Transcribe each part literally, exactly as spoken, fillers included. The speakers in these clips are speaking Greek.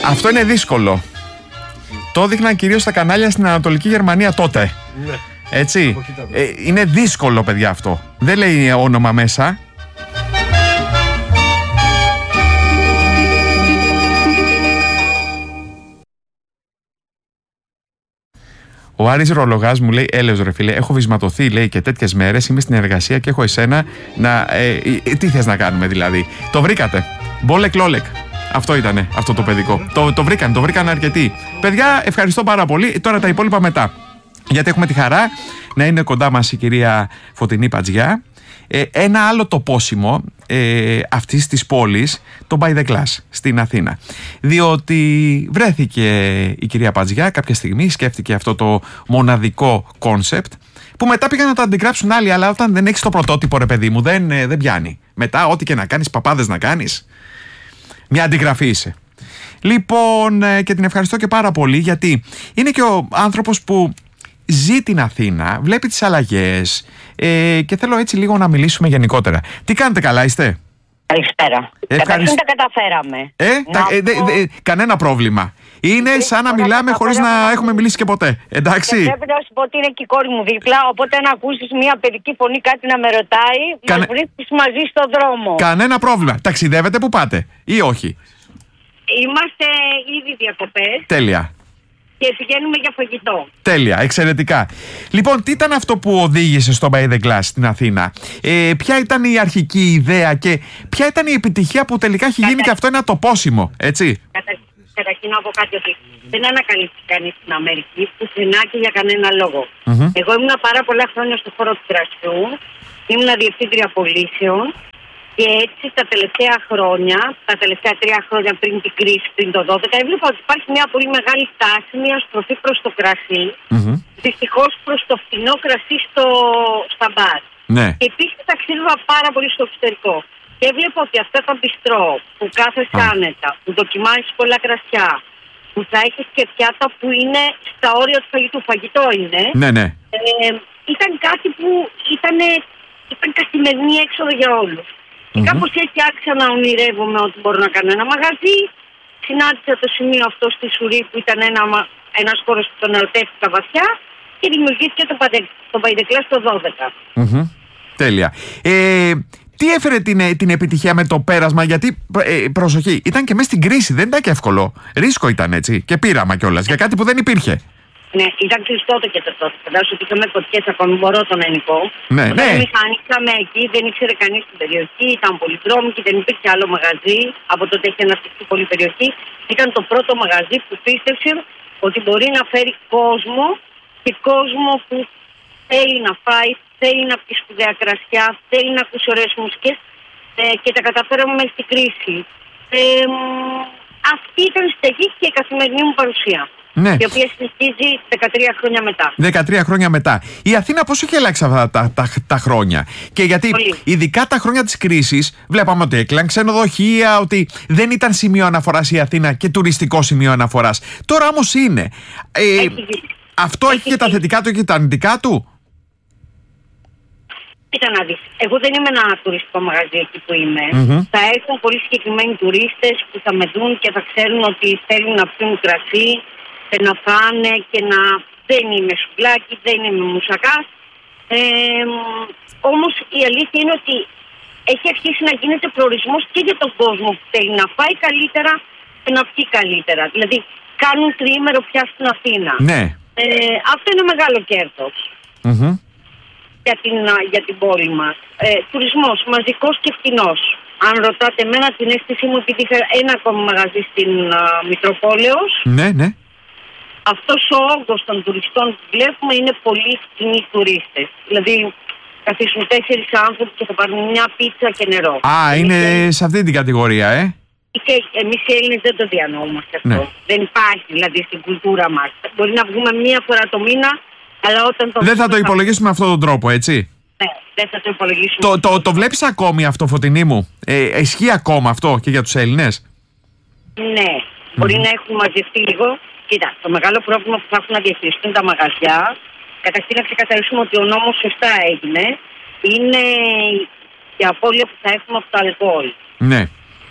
Αυτό είναι δύσκολο. Το έδειχναν κυρίως στα κανάλια στην Ανατολική Γερμανία τότε. Ναι. Έτσι. Ε, είναι δύσκολο, παιδιά, αυτό. Δεν λέει όνομα μέσα. Ο Άρης Ρολογάς μου λέει: έλεος ρε φίλε, έχω βυσματωθεί, λέει, και τέτοιες μέρες. Είμαι στην εργασία και έχω εσένα να. Ε, ε, τι θες να κάνουμε, δηλαδή? Το βρήκατε. Μπόλεκ λόλεκ. Αυτό ήτανε, αυτό το παιδικό. Το, το βρήκαν, το βρήκαν αρκετοί. Παιδιά, ευχαριστώ πάρα πολύ. Τώρα τα υπόλοιπα μετά. Γιατί έχουμε τη χαρά να είναι κοντά μας η κυρία Φωτεινή Πατζιά. Ε, ένα άλλο τοπόσιμο ε, αυτής της πόλης, το By the Glass στην Αθήνα. Διότι βρέθηκε η κυρία Πατζιά κάποια στιγμή, σκέφτηκε αυτό το μοναδικό κόνσεπτ, που μετά πήγαν να το αντιγράψουν άλλοι, αλλά όταν δεν έχεις το πρωτότυπο, ρε παιδί μου, δεν, δεν πιάνει. Μετά, ό,τι και να κάνεις, παπάδες να κάνεις, μια αντιγραφή είσαι. Λοιπόν, και την ευχαριστώ και πάρα πολύ, γιατί είναι και ο άνθρωπος που ζει την Αθήνα, βλέπει τις αλλαγές, ε, και θέλω έτσι λίγο να μιλήσουμε γενικότερα. Τι κάνετε, καλά είστε? Καλησπέρα. Καταρχήν τα καταφέραμε. Ε, τα, ε, δε, δε, κανένα πρόβλημα. Είναι σαν να μιλάμε χωρίς να, να έχουμε μιλήσει και ποτέ. Εντάξει. Και πρέπει να σου πω ότι είναι και η κόρη μου δίπλα. Οπότε αν ακούσεις μια παιδική φωνή κάτι να με ρωτάει, Κανε... μας βρίσκεις μαζί στον δρόμο. Κανένα πρόβλημα. Ταξιδεύετε, που πάτε ή όχι? Είμαστε ήδη διακοπές. Τέλεια. Και πηγαίνουμε για φαγητό. Τέλεια, εξαιρετικά. Λοιπόν, τι ήταν αυτό που οδήγησε στο By the Glass στην Αθήνα? Ε, ποια ήταν η αρχική ιδέα και ποια ήταν η επιτυχία που τελικά έχει γίνει και αυτό ένα τοπόσιμο, έτσι? Καταρχήν να πω κάτι, ότι δεν ανακαλύφθηκε κανείς στην Αμερική πουθενά και για κανένα λόγο. Mm-hmm. Εγώ ήμουν πάρα πολλά χρόνια στον χώρο του κρασιού, ήμουν διευθύντρια πωλήσεων. Και έτσι τα τελευταία χρόνια, τα τελευταία τρία χρόνια πριν την κρίση, πριν το δώδεκα, έβλεπα ότι υπάρχει μια πολύ μεγάλη τάση, μια στροφή προς το κρασί. Mm-hmm. Δυστυχώς προς το φθηνό κρασί στο, στα μπαρ. Ναι. Και επίσης ταξίδευα πάρα πολύ στο εξωτερικό. Και έβλεπα ότι αυτά τα μπιστρό που κάθεσαι ah. άνετα, που δοκιμάζεις πολλά κρασιά, που θα έχεις και πιάτα που είναι στα όρια του φαγητού, φαγητό είναι. Ναι, ναι. Ε, ήταν κάτι που ήταν, ήταν καθημερινή έξοδο για όλους. Και mm-hmm. κάπως έτσι άρχισα να ονειρεύομαι ότι μπορώ να κάνω ένα μαγαζί. Συνάντησα το σημείο αυτό στη Σουρή, που ήταν ένα, ένας χώρος που τον ερωτεύτηκα βαθιά, και δημιουργήθηκε το, το By the Glass το δώδεκα. Mm-hmm. Τέλεια. Ε, τι έφερε την, την επιτυχία με το πέρασμα? Γιατί, ε, προσοχή, ήταν και μέσα στην κρίση, δεν ήταν και εύκολο. Ρίσκο ήταν, έτσι, και πείραμα κιόλας για κάτι που δεν υπήρχε. Ναι, ήταν κλειστό το και το τότε. Φαντάζομαι ότι είχαμε φωτιές ακόμη, μπορώ τον ελληνικό. Ναι, Όταν ναι. εμείς ανοίξαμε εκεί, δεν ήξερε κανείς την περιοχή, ήταν πολυδρόμικη, δεν υπήρχε άλλο μαγαζί. Από τότε έχει αναπτυχθεί πολύ περιοχή. Ήταν το πρώτο μαγαζί που πίστεψε ότι μπορεί να φέρει κόσμο, και κόσμο που θέλει να φάει, θέλει να πει σπουδαία κρασιά, θέλει να ακούσει ωραίες μουσικές, ε, και τα καταφέραμε μέχρι την κρίση. Ε, αυτή ήταν η στεγή και η καθημερινή μου παρουσία. Ναι. Η οποία συνεχίζει δεκατρία χρόνια μετά. δεκατρία χρόνια μετά. Η Αθήνα πώς έχει αλλάξει αυτά τα, τα, τα χρόνια? Και γιατί Πολύ. Ειδικά τα χρόνια της κρίσης βλέπαμε ότι έκλειναν ξενοδοχεία, ότι δεν ήταν σημείο αναφοράς η Αθήνα και τουριστικό σημείο αναφοράς. Τώρα όμως είναι. Ε, έχει αυτό έχει, έχει και τα θετικά του και τα αρνητικά του. Κοίτα να δεις. Εγώ δεν είμαι ένα τουριστικό μαγαζί εκεί που είμαι. Mm-hmm. Θα έρθουν πολύ συγκεκριμένοι τουρίστες που θα με δουν και θα ξέρουν ότι θέλουν να πιούν κρασί, να φάνε και να... Δεν είμαι σουβλάκι, δεν είμαι μουσακάς. Ε, όμως η αλήθεια είναι ότι έχει αρχίσει να γίνεται προορισμός και για τον κόσμο που θέλει να φάει καλύτερα και να πιει καλύτερα. Δηλαδή κάνουν τριήμερο πια στην Αθήνα. Ναι. Ε, αυτό είναι μεγάλο κέρδος. Mm-hmm. Για την, για την πόλη μας. Ε, τουρισμός μαζικός και φτηνός. Αν ρωτάτε εμένα, την αίσθησή μου, επειδή είχα ένα ακόμα μαγαζί στην α, Μητροπόλεως, ναι, ναι. αυτός ο όγκος των τουριστών που βλέπουμε είναι πολύ φτηνοί τουρίστες. Δηλαδή καθίσουν τέσσερις άνθρωποι και θα πάρουν μια πίτσα και νερό. Α, είναι και... σε αυτή την κατηγορία, ε. Και εμείς οι Έλληνες δεν το διανοούμαστε αυτό. Ναι. Δεν υπάρχει δηλαδή στην κουλτούρα μας. Μπορεί να βγούμε μία φορά το μήνα, αλλά όταν το... Δεν θα το υπολογίσουμε με αυτόν τον τρόπο, έτσι. Ναι, δεν θα το υπολογίσουμε. Το, το, το βλέπεις ακόμη αυτό, Φωτεινή μου? Ε, ισχύει ακόμα αυτό και για τους Έλληνες? Ναι, μπορεί mm. να έχουν μαζευτεί λίγο. Κοίτα, το μεγάλο πρόβλημα που θα έχουν να διαχειριστούν τα μαγαζιά, καταρχήν να ξεκαθαρίσουμε ότι ο νόμος σωστά έγινε, είναι η απώλεια που θα έχουμε από το αλκοόλ. Ναι.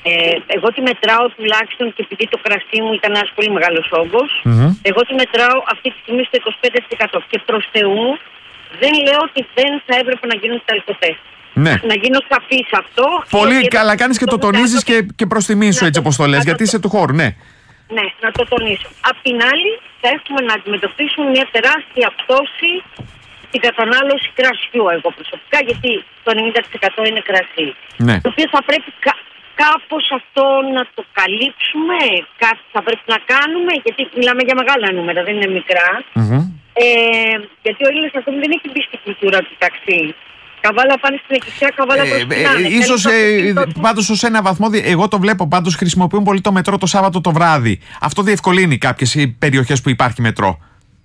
Ε, εγώ τη μετράω τουλάχιστον, και επειδή το κρασί μου ήταν ένας πολύ μεγάλος όγκος, Mm-hmm. εγώ τη μετράω αυτή τη στιγμή στο είκοσι πέντε τοις εκατό. Και προς Θεού δεν λέω ότι δεν θα έπρεπε να γίνουν τα αλκοτέστ. Ναι. Να γίνω σαφή σε αυτό. Πολύ γιατί καλά κάνεις και το τονίζεις και, και προς τιμή σου, έτσι όπως το λες, γιατί είσαι του χώρου, ναι. Ναι, να το τονίσω. Απ' την άλλη, θα έχουμε να αντιμετωπίσουμε μια τεράστια πτώση στην κατανάλωση κρασιού, εγώ προσωπικά, γιατί το ενενήντα τοις εκατό είναι κρασί. Ναι. Το οποίο θα πρέπει κα- κάπως αυτό να το καλύψουμε, κάτι θα πρέπει να κάνουμε, γιατί μιλάμε για μεγάλα νούμερα, δεν είναι μικρά. Mm-hmm. Ε, γιατί ο Έλληνας ακόμη δεν έχει μπει στην κουλτούρα του ταξί. Καβάλα πάνε στην εκκλησία, καβάλα Ε, προσκυνάνε. ε, ίσως ε, πάντως ως ένα βαθμό, εγώ το βλέπω, πάντως χρησιμοποιούν πολύ το μετρό το Σάββατο το βράδυ. Αυτό διευκολύνει κάποιες περιοχές που υπάρχει μετρό.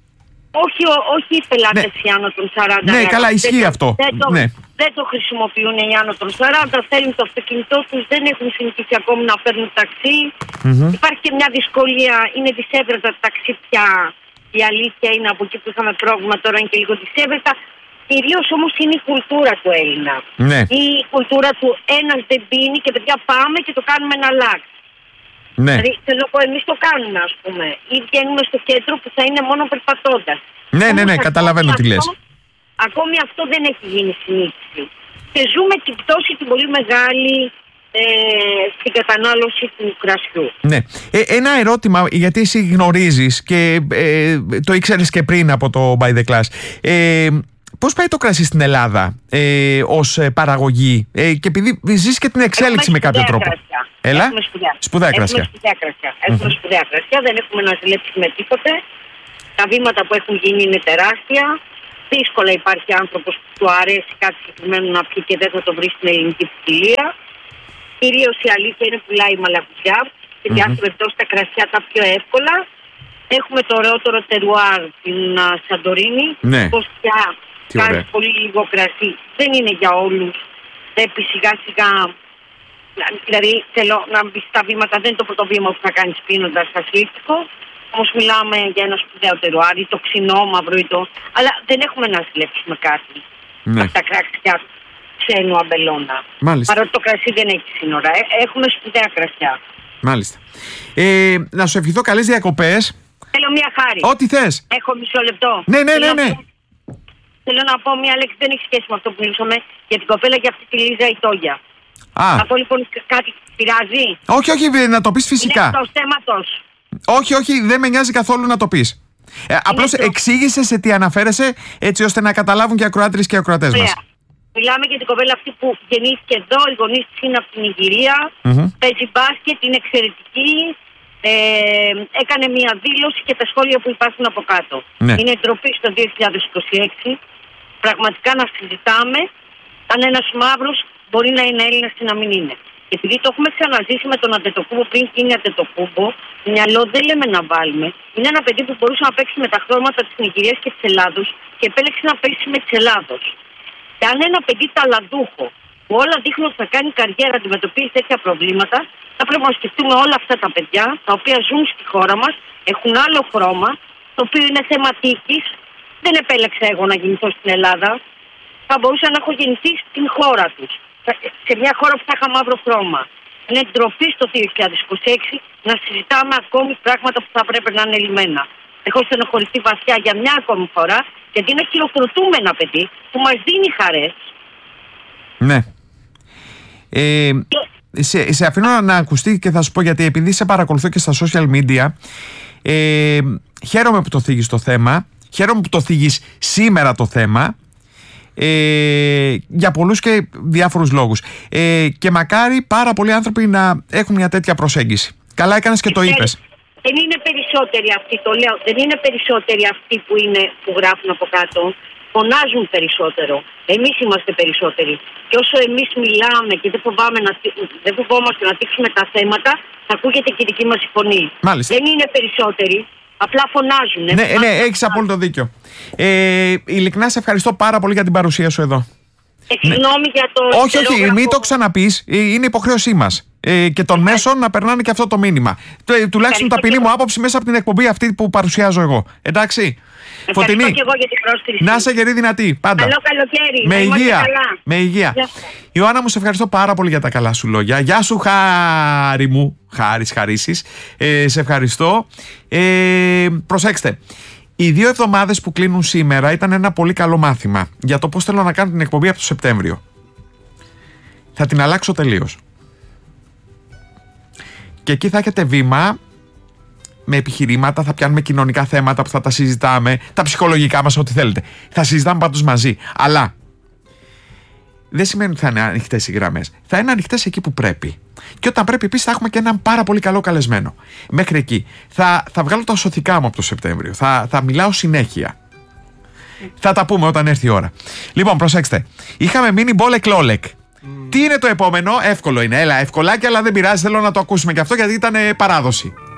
Όχι, ο- όχι οι πελάτες Ναι. οι άνω των σαράντα. Ναι, ναι. καλά, Δεν ισχύει το- αυτό. Δεν το, Ναι. δεν το χρησιμοποιούν οι άνω των σαράντα, θέλουν το αυτοκίνητό τους, δεν έχουν συνηθίσει ακόμη να παίρνουν ταξί. Mm-hmm. Υπάρχει και μια δυσκολία, είναι δυσέβρετα τα ταξί πια. Η αλήθεια είναι, από εκεί που είχαμε πρόβλημα, τώρα είναι και λίγο δυσέβρετα. Κυρίως όμως είναι η κουλτούρα του Έλληνα. Ναι. Η κουλτούρα του ένας δεν πίνει και παιδιά πάμε και το κάνουμε ένα λάξ. Ναι. Δηλαδή, θέλω να πω, εμείς το κάνουμε, ας πούμε. Ή βγαίνουμε στο κέντρο που θα είναι μόνο περπατώντας. Ναι, ναι, ναι, Όμως, καταλαβαίνω ακόμη τι λες. αυτό- Ακόμη αυτό δεν έχει γίνει συνήθιση. Και ζούμε την πτώση την πολύ μεγάλη ε, στην κατανάλωση του κρασιού. Ναι. Ε, ένα ερώτημα, γιατί εσύ γνωρίζεις και ε, το ήξερες και πριν από το By the Class. Ε, πώς πάει το κρασί στην Ελλάδα ε, ως ε, παραγωγή, ε, και επειδή ζεις και την εξέλιξη Έχουμε με κάποιο σπουδαία τρόπο. κρασιά. Έλα. Έχουμε σπουδαία, Σπουδαία κρασιά. Έχουμε σπουδαία κρασιά. Έχουμε σπουδαία κρασιά, δεν έχουμε να ζηλέψουμε με τίποτε. Τα βήματα που έχουν γίνει είναι τεράστια. Δύσκολα υπάρχει άνθρωπος που του αρέσει κάτι συγκεκριμένο να πιει και δεν θα το βρει στην ελληνική ποικιλία. Κυρίως η αλήθεια είναι πουλάει η μαλακουζιά. Σε διάφορες περιπτώσεις τα κρασιά τα πιο εύκολα. Έχουμε το ωραιότερο τερουάρ, την α, Σαντορίνη. Ναι. Πως πια Τι κάνει ωραία. πολύ λίγο κρασί. Δεν είναι για όλους. Πρέπει σιγά σιγά. Δηλαδή θέλω να μπει στα βήματα, δεν είναι το πρώτο βήμα που θα κάνεις πίνοντας ασλήπτικο. Όμως μιλάμε για ένα σπουδαίο τερουάρ, ή το ξινό μαύρο ή το. Αλλά δεν έχουμε να ζηλέψουμε κάτι. Ναι. Από τα κρασιά ξένου αμπελώνα. Μάλιστα. Παρότι το κρασί δεν έχει σύνορα. Ε, έχουμε σπουδαία κρασιά. Μάλιστα. Ε, να σου ευχηθώ καλές διακοπές. Θέλω μια χάρη. Ό,τι θες. Έχω μισό λεπτό. Ναι, ναι, Θέλω ναι, να ναι. πω- Θέλω να πω μια λέξη, δεν έχει σχέση με αυτό που μιλούσαμε, για την κοπέλα για αυτή τη Λίζα Ιτόγια. Α, Να πω λοιπόν κάτι πειράζει. όχι, όχι, να το πεις φυσικά. Είναι εκτός θέματος. Όχι, όχι, δεν με νοιάζει καθόλου να το πεις. Ε, απλώς το- εξήγησε σε τι αναφέρεσαι, έτσι ώστε να καταλάβουν και οι ακροάτρες και οι ακροατές μας. Ωραία. Μιλάμε για την κοπέλα αυτή που γεννήθηκε εδώ, οι γονείς της είναι από την Ιγυρία, Μμμ. παίζει μπάσκετ, είναι εξαιρετική, ε, έκανε μια δήλωση και τα σχόλια που υπάρχουν από κάτω. Ναι. Είναι ντροπή στο δύο χιλιάδες είκοσι έξι, πραγματικά να συζητάμε αν ένας μαύρος μπορεί να είναι Έλληνας ή να μην είναι. Και επειδή το έχουμε ξαναζήσει με τον Αντετοκούμπο πριν γίνει Αντετοκούμπο, μυαλό δεν λέμε να βάλουμε. Είναι ένα παιδί που μπορούσε να παίξει με τα χρώματα της Νιγηρίας και της Ελλάδος και επέλεξε να παίξει με της Ελλάδος. Και αν ένα παιδί ταλαντούχο που όλα δείχνουν ότι θα κάνει καριέρα, αντιμετωπίζει τέτοια προβλήματα, θα πρέπει να σκεφτούμε όλα αυτά τα παιδιά τα οποία ζουν στη χώρα μας, έχουν άλλο χρώμα, το οποίο είναι θέμα τύχης. Δεν επέλεξα εγώ να γεννηθώ στην Ελλάδα. Θα μπορούσα να έχω γεννηθεί στην χώρα τους. Σε μια χώρα που θα είχα μαύρο χρώμα. Είναι ντροπή στο δύο χιλιάδες είκοσι έξι να συζητάμε ακόμη πράγματα που θα πρέπει να είναι λυμμένα. Έχω στενοχωρηθεί βαθιά για μια ακόμη φορά, γιατί να χειροκροτούμε ένα παιδί που μας δίνει χαρές. Ναι. Ε, σε, σε αφήνω να ακουστεί και θα σου πω γιατί, επειδή σε παρακολουθώ και στα social media, ε, χαίρομαι που το θίγεις το θέμα, χαίρομαι που το θίγεις σήμερα το θέμα, ε, για πολλούς και διάφορους λόγους, ε, και μακάρι πάρα πολλοί άνθρωποι να έχουν μια τέτοια προσέγγιση. Καλά έκανες και το είπες. Δεν είναι περισσότεροι αυτοί, το λέω, δεν είναι περισσότεροι αυτοί που, είναι, που γράφουν από κάτω. Φωνάζουν περισσότερο. Εμείς είμαστε περισσότεροι. Και όσο εμείς μιλάμε και δεν, φοβάμαι να, δεν φοβόμαστε να δείξουμε τα θέματα, θα ακούγεται και η δική μας φωνή. Μάλιστα. Δεν είναι περισσότεροι. Απλά φωνάζουν. Ναι, ναι, έχεις απόλυτο δίκιο. Ε, ειλικρινά σε ευχαριστώ πάρα πολύ για την παρουσία σου εδώ. Ε, συγγνώμη για το. Όχι, όχι, μην το ξαναπείς. Είναι υποχρέωσή μας. ε, και των μέσων να περνάνε και αυτό το μήνυμα. Του, τουλάχιστον ταπεινή μου άποψη μέσα από την εκπομπή αυτή που παρουσιάζω εγώ. Εντάξει. Φωτεινή, και εγώ για την πρόσκληση. να είσαι γερή δυνατή πάντα. Καλό καλοκαίρι. Με υγεία. Καλά. Με υγεία. Ιωάννα μου, σε ευχαριστώ πάρα πολύ για τα καλά σου λόγια. Γεια σου, χάρη μου. Χάρης, χαρίσεις. Ε, σε ευχαριστώ. Ε, προσέξτε. Οι δύο εβδομάδες που κλείνουν σήμερα ήταν ένα πολύ καλό μάθημα για το πώς θέλω να κάνω την εκπομπή από το Σεπτέμβριο. Θα την αλλάξω τελείως. Και εκεί θα έχετε βήμα με επιχειρήματα, θα πιάνουμε κοινωνικά θέματα που θα τα συζητάμε, τα ψυχολογικά μας, ό,τι θέλετε. Θα συζητάμε πάντως μαζί. Αλλά δεν σημαίνει ότι θα είναι ανοιχτές οι γραμμές. Θα είναι ανοιχτές εκεί που πρέπει. Και όταν πρέπει, επίσης, θα έχουμε και έναν πάρα πολύ καλό καλεσμένο. Μέχρι εκεί. Θα, θα βγάλω τα σωθικά μου από το Σεπτέμβριο. Θα, θα μιλάω συνέχεια. Θα τα πούμε όταν έρθει η ώρα. Λοιπόν, προσέξτε. Είχαμε μείνει μπόλεκ λόλεκ. Mm. Τι είναι το επόμενο? Εύκολο είναι. Έλα, ευκολάκι, αλλά δεν πειράζει. Θέλω να το ακούσουμε και αυτό γιατί ήταν παράδοση.